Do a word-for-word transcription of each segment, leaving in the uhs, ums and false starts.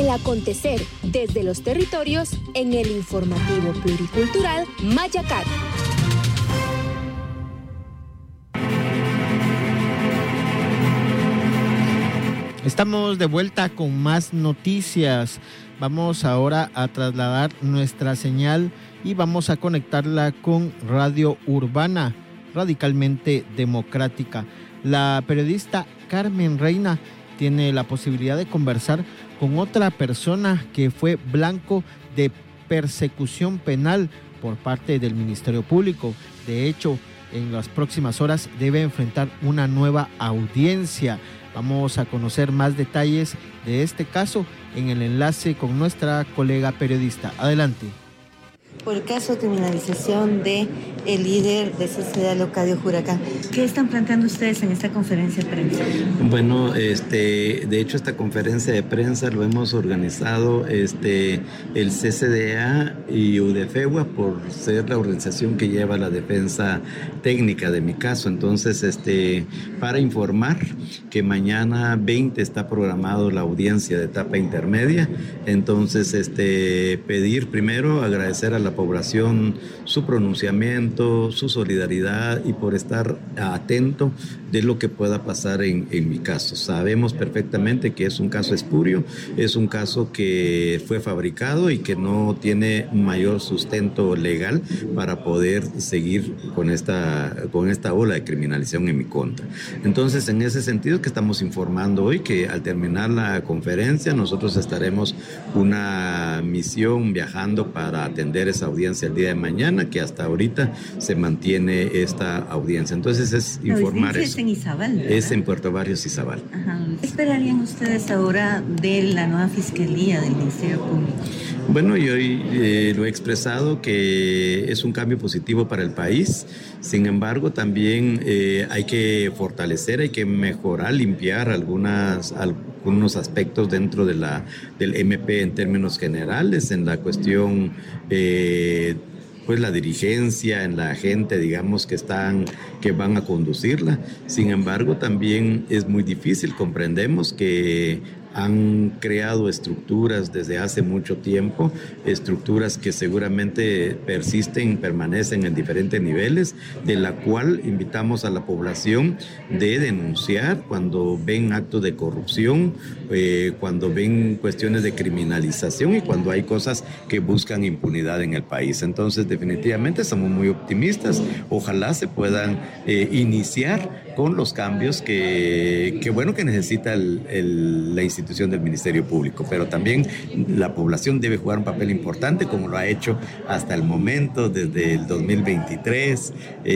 El acontecer desde los territorios en el informativo pluricultural Mayacat. Estamos de vuelta con más noticias. Vamos ahora a trasladar nuestra señal y vamos a conectarla con Radio Urbana, radicalmente democrática. La periodista Carmen Reina tiene la posibilidad de conversar con otra persona que fue blanco de persecución penal por parte del Ministerio Público. De hecho, en las próximas horas debe enfrentar una nueva audiencia. Vamos a conocer más detalles de este caso en el enlace con nuestra colega periodista. Adelante. Por el caso de criminalización de el líder de sociedad Leocadio Huracán. ¿Qué están planteando ustedes en esta conferencia de prensa? Bueno, este, de hecho esta conferencia de prensa lo hemos organizado este, el C C D A y UDEFEWA por ser la organización que lleva la defensa técnica de mi caso. Entonces, este, para informar que mañana veinte está programado la audiencia de etapa intermedia. Entonces, este, pedir primero, agradecer a la población su pronunciamiento, su solidaridad y por estar atento de lo que pueda pasar en, en mi caso. Sabemos perfectamente que es un caso espurio, es un caso que fue fabricado y que no tiene mayor sustento legal para poder seguir con esta, con esta ola de criminalización en mi contra. Entonces, en ese sentido que estamos informando hoy que al terminar la conferencia nosotros estaremos una misión viajando para atender esa audiencia el día de mañana, que hasta ahorita se mantiene esta audiencia. Entonces es la informar eso. Es en Izabal, ¿verdad? Es en Puerto Barrios, Izabal. Ajá. ¿Qué esperarían ustedes ahora de la nueva Fiscalía del Ministerio Público? Bueno, yo eh, lo he expresado que es un cambio positivo para el país. Sin embargo, también eh, hay que fortalecer, hay que mejorar, limpiar algunas, algunos aspectos dentro de la, del M P en términos generales, en la cuestión eh, pues la dirigencia, en la gente, digamos, que están, que van a conducirla. Sin embargo, también es muy difícil, comprendemos que han creado estructuras desde hace mucho tiempo, estructuras que seguramente persisten, permanecen en diferentes niveles, de la cual invitamos a la población de denunciar cuando ven actos de corrupción, eh, cuando ven cuestiones de criminalización y cuando hay cosas que buscan impunidad en el país. Entonces, definitivamente somos muy optimistas. Ojalá se puedan eh, iniciar con los cambios que, que bueno, que necesita el, el, la institución del Ministerio Público, pero también la población debe jugar un papel importante, como lo ha hecho hasta el momento, desde el dos mil veintitrés,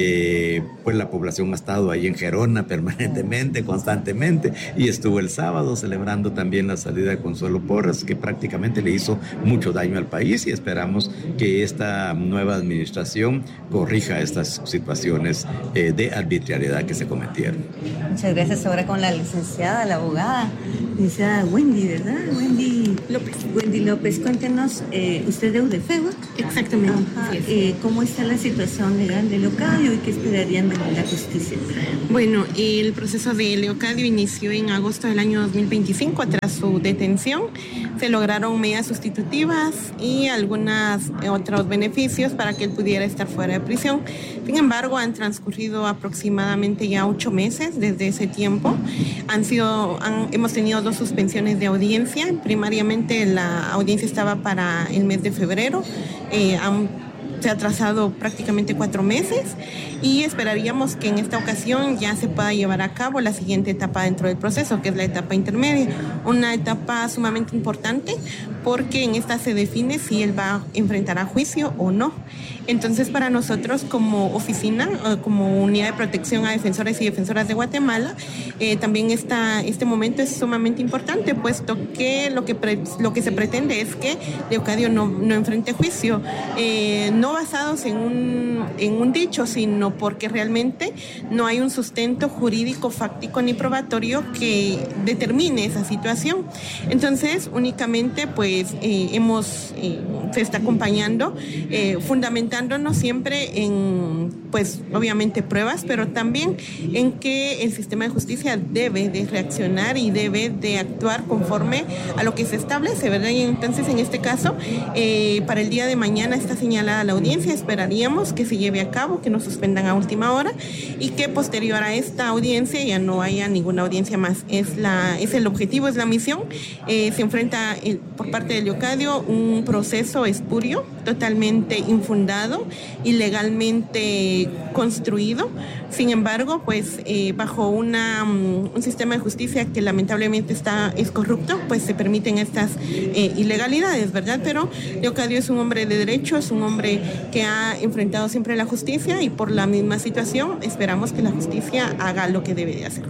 eh, pues la población ha estado ahí en Gerona permanentemente, constantemente, y estuvo el sábado celebrando también la salida de Consuelo Porras, que prácticamente le hizo mucho daño al país, y esperamos que esta nueva administración corrija estas situaciones eh, de arbitrariedad que se cometen. Muchas gracias. Ahora con la licenciada, la abogada, licenciada Wendy, ¿verdad? Wendy López. Wendy López, cuéntenos, eh, ¿usted de UDEFEWA? Exactamente. Ajá. Eh, ¿Cómo está la situación legal de Leocadio y qué esperarían de la justicia? Bueno, el proceso de Leocadio inició en agosto del año dos mil veinticinco. Tras su detención, se lograron medidas sustitutivas y algunos otros beneficios para que él pudiera estar fuera de prisión. Sin embargo, han transcurrido aproximadamente ya ocho meses desde ese tiempo. Han sido, han, hemos tenido dos suspensiones de audiencia. Primariamente la audiencia estaba para el mes de febrero. Eh, han, se ha atrasado prácticamente cuatro meses y esperaríamos que en esta ocasión ya se pueda llevar a cabo la siguiente etapa dentro del proceso, que es la etapa intermedia. Una etapa sumamente importante porque en esta se define si él va a enfrentar a juicio o no. Entonces, para nosotros como oficina, como unidad de protección a defensores y defensoras de Guatemala, eh, también esta, este momento es sumamente importante, puesto que lo que, pre, lo que se pretende es que Leocadio no, no enfrente juicio, eh, no basados en un, en un dicho, sino porque realmente no hay un sustento jurídico, fáctico ni probatorio que determine esa situación. Entonces, únicamente, pues, eh, hemos, eh, se está acompañando, eh, fundamentándonos siempre en pues obviamente pruebas, pero también en que el sistema de justicia debe de reaccionar y debe de actuar conforme a lo que se establece, ¿verdad? Y entonces en este caso, eh, para el día de mañana está señalada la audiencia, esperaríamos que se lleve a cabo, que no suspendan a última hora y que posterior a esta audiencia ya no haya ninguna audiencia más. Es, la, es el objetivo, es la misión. Eh, se enfrenta el, por parte del Leocadio un proceso espurio, totalmente infundado, ilegalmente construido. Sin embargo, pues eh, bajo una, um, un sistema de justicia que lamentablemente está, es corrupto, pues se permiten estas eh, ilegalidades, ¿verdad? Pero Leocadio es un hombre de derecho, es un hombre que ha enfrentado siempre la justicia y por la misma situación esperamos que la justicia haga lo que debe de hacer.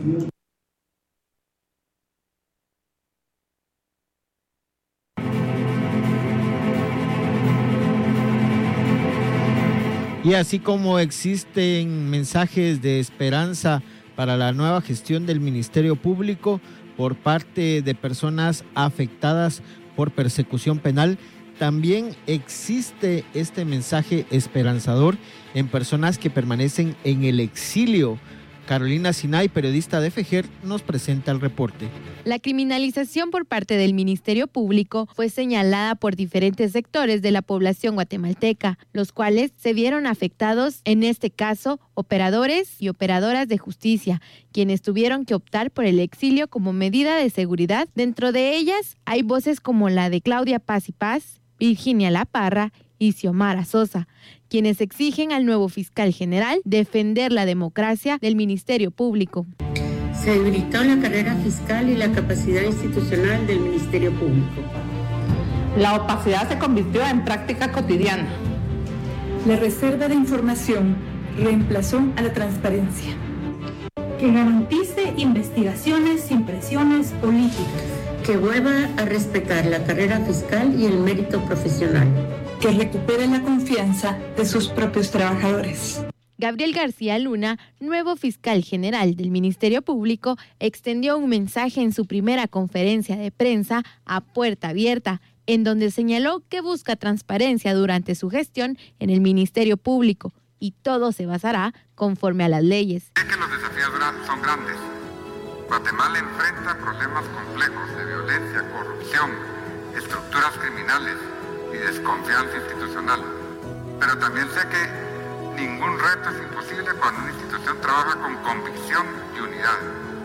Y así como existen mensajes de esperanza para la nueva gestión del Ministerio Público por parte de personas afectadas por persecución penal, también existe este mensaje esperanzador en personas que permanecen en el exilio. Carolina Sinay, periodista de FEJER, nos presenta el reporte. La criminalización por parte del Ministerio Público fue señalada por diferentes sectores de la población guatemalteca, los cuales se vieron afectados, en este caso, operadores y operadoras de justicia, quienes tuvieron que optar por el exilio como medida de seguridad. Dentro de ellas hay voces como la de Claudia Paz y Paz, Virginia La Parra y Xiomara Sosa, quienes exigen al nuevo fiscal general defender la democracia del Ministerio Público. Se debilitó la carrera fiscal y la capacidad institucional del Ministerio Público. La opacidad se convirtió en práctica cotidiana. La reserva de información reemplazó a la transparencia. Que garantice investigaciones sin presiones políticas. Que vuelva a respetar la carrera fiscal y el mérito profesional. Que recupere la confianza de sus propios trabajadores. Gabriel García Luna, nuevo fiscal general del Ministerio Público, extendió un mensaje en su primera conferencia de prensa a puerta abierta, en donde señaló que busca transparencia durante su gestión en el Ministerio Público y todo se basará conforme a las leyes. Sé que los desafíos son grandes. Guatemala enfrenta problemas complejos de violencia, corrupción, estructuras criminales y desconfianza institucional. Pero también sé que ningún reto es imposible cuando una institución trabaja con convicción y unidad.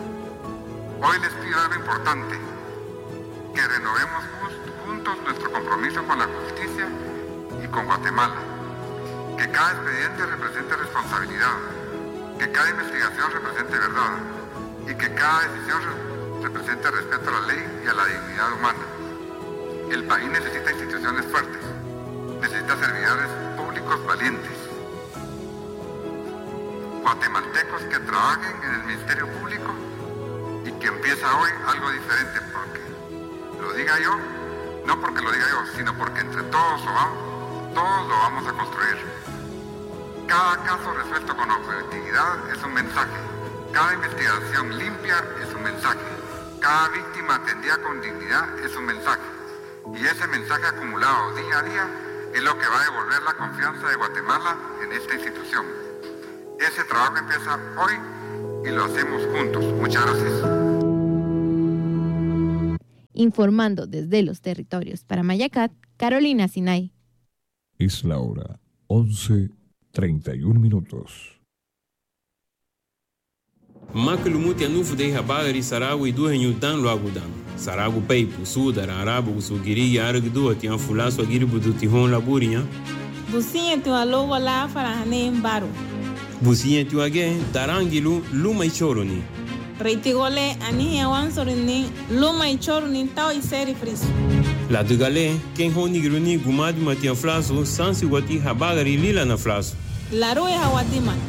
Hoy les pido algo importante, que renovemos juntos nuestro compromiso con la justicia y con Guatemala. Que cada expediente represente responsabilidad, que cada investigación represente verdad y que cada decisión represente respeto a la ley y a la dignidad humana. El país necesita instituciones fuertes, necesita servidores públicos valientes, guatemaltecos que trabajen en el Ministerio Público y que empieza hoy algo diferente, porque lo diga yo, no porque lo diga yo, sino porque entre todos lo vamos, todos lo vamos a construir. Cada caso resuelto con objetividad es un mensaje, cada investigación limpia es un mensaje, cada víctima atendida con dignidad es un mensaje. Y ese mensaje acumulado día a día es lo que va a devolver la confianza de Guatemala en esta institución. Ese trabajo empieza hoy y lo hacemos juntos. Muchas gracias. Informando desde los territorios para Mayacat, Carolina Sinay. Es la hora once treinta y un minutos. Maklumuti anufu de habagari saragu idu henyutan lo agudam. Saragu peipu sudara arabu sugiri yargdu atian fulaso agiribu dutihon laburinya. Businha tu alo wala farahane mbaru. Businha tu age tarangilu luma ichoroni. Reitigole ani yawan sorini luma ichoroni tau iseri frisu. La dugale ken honi gruni gumadi matian flaso sansi wati habagari lila na flaso. La roe hawadiman.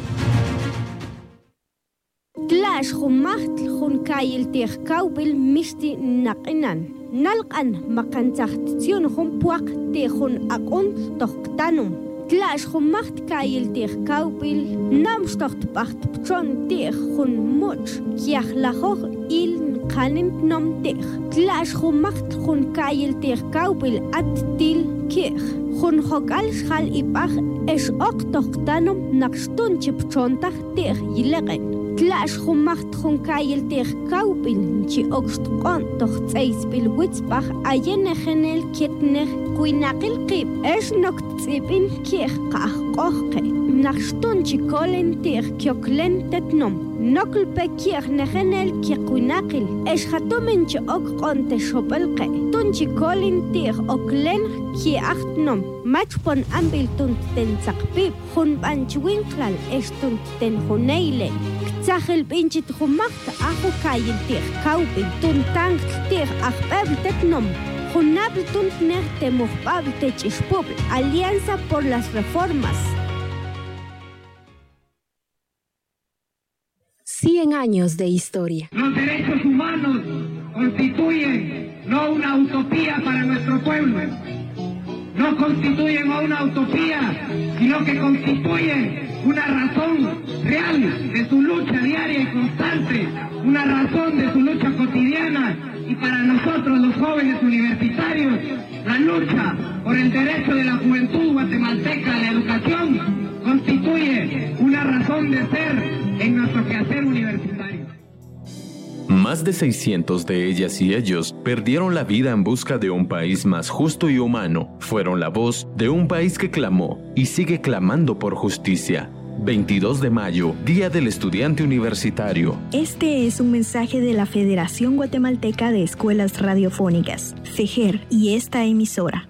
تلاش خمخت خون كايل تيخ كاوبل مشتي نقنان نلقن مقن تحت تيون خم بوق تيخون أقون تختانم تلاش خمخت كايل تيخ كاوبل نامش تخت بخت بتشون تيخ خون موش كيخ لخوخ إل نقانم نم تيخ تلاش خمخت خون كايل تيخ كاوبل أت تيل كيخ Jun hokal shal ipach es ok tohtanum nakstun chipchontach teh yilegen. Tlash humacht hun kayel teh kaupil chi okst kon toch tseis bil witzbach ayene genel kitner kuinakil qib es nokt tsipin kiech qach qoche. Nakstun chi kolen teh kyoklen tetnom. Nokl pekier negenel kikunakil es hatumen chi ok konte shopelke tunchi kolin tir oklen ki achtnom matchpon ambil tunt ten zakpip hun banchwinklal es tunt ten huneile tzachel pinchit humacht ahu kayil tir kaupin tuntang tir achbeb tetnom hunabl tunt nerte muhbab techishpub Alianza por las Reformas. cien años de historia. Los derechos humanos constituyen no una utopía para nuestro pueblo, no constituyen una utopía, sino que constituyen una razón real de su lucha diaria y constante, una razón de su lucha cotidiana. Y para nosotros los jóvenes universitarios, la lucha por el derecho de la juventud guatemalteca a la educación constituye una razón de ser en nuestro quehacer universitario. Más de seiscientos de ellas y ellos perdieron la vida en busca de un país más justo y humano. Fueron la voz de un país que clamó y sigue clamando por justicia. veintidós de mayo, Día del Estudiante Universitario. Este es un mensaje de la Federación Guatemalteca de Escuelas Radiofónicas, FEJER, y esta emisora.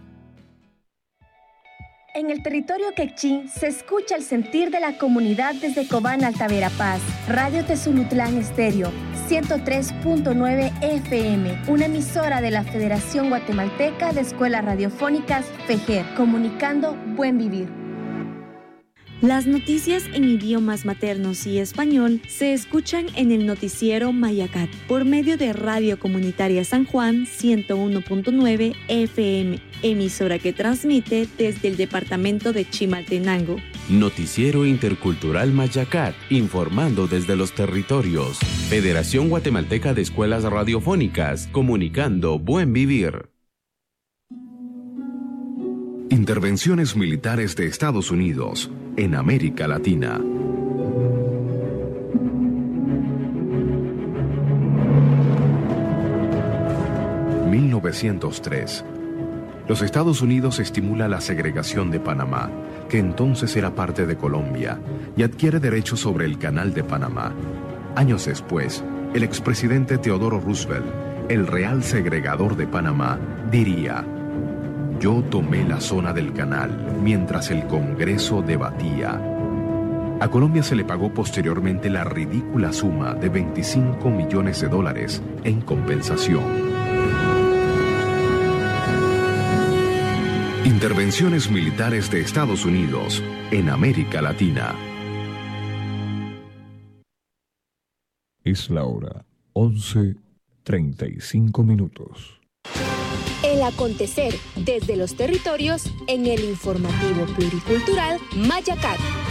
En el territorio quechí se escucha el sentir de la comunidad desde Cobán, Altaverapaz. Radio Tezulutlán Estéreo, ciento tres punto nueve F M, una emisora de la Federación Guatemalteca de Escuelas Radiofónicas, FEJER, comunicando buen vivir. Las noticias en idiomas maternos y español se escuchan en el noticiero Mayacat por medio de Radio Comunitaria San Juan ciento uno punto nueve F M, emisora que transmite desde el departamento de Chimaltenango. Noticiero Intercultural Mayacat, informando desde los territorios. Federación Guatemalteca de Escuelas Radiofónicas, comunicando buen vivir. Intervenciones militares de Estados Unidos en América Latina. mil novecientos tres. Los Estados Unidos estimula la segregación de Panamá, que entonces era parte de Colombia, y adquiere derechos sobre el Canal de Panamá. Años después, el expresidente Teodoro Roosevelt, el real segregador de Panamá, diría: yo tomé la zona del canal mientras el Congreso debatía. A Colombia se le pagó posteriormente la ridícula suma de veinticinco millones de dólares en compensación. Intervenciones militares de Estados Unidos en América Latina. Es la hora once treinta y cinco minutos. El acontecer desde los territorios en el informativo pluricultural Mayacat.